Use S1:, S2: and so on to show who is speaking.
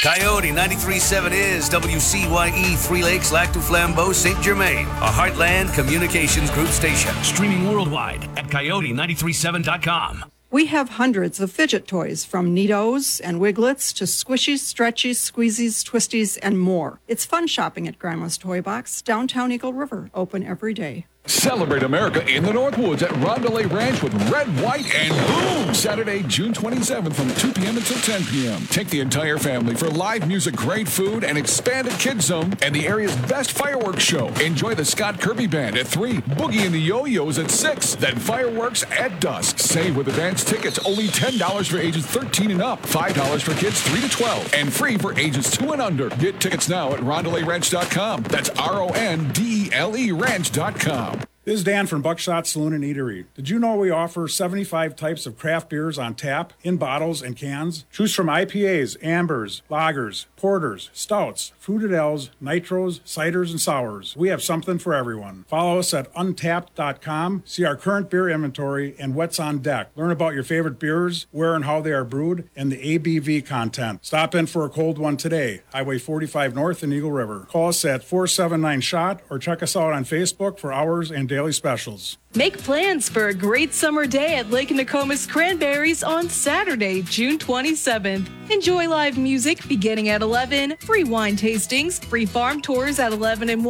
S1: Coyote 93.7 is WCYE 3 Lakes, Lac du Flambeau, St. Germain, a Heartland Communications Group station. Streaming worldwide at coyote937.com.
S2: We have hundreds of fidget toys, from Neatos and Wiglets to Squishies, Stretchies, Squeezies, Twisties, and more. It's fun shopping at Grandma's Toy Box, downtown Eagle River, open every day.
S3: Celebrate America in the Northwoods at Rondelay Ranch with Red, White, and Boom! Saturday, June 27th from 2 p.m. until 10 p.m. Take the entire family for live music, great food, and expanded kids zone, and the area's best fireworks show. Enjoy the Scott Kirby Band at 3, Boogie and the Yo-Yos at 6, then fireworks at dusk. Save with advance tickets, only $10 for ages 13 and up, $5 for kids 3 to 12, and free for ages 2 and under. Get tickets now at RondelayRanch.com. That's RONDELE Ranch.com.
S4: This is Dan from Buckshot Saloon and Eatery. Did you know we offer 75 types of craft beers on tap, in bottles and cans? Choose from IPAs, ambers, lagers, porters, stouts, fruited ales, nitros, ciders, and sours. We have something for everyone. Follow us at untapped.com, see our current beer inventory and what's on deck. Learn about your favorite beers, where and how they are brewed, and the ABV content. Stop in for a cold one today. Highway 45 North in Eagle River. Call us at 479-SHOT or check us out on Facebook for hours and daily specials.
S5: Make plans for a great summer day at Lake Nokomis Cranberries on Saturday, June 27th. Enjoy live music beginning at 11, free wine tastings, free farm tours at 11 and 1.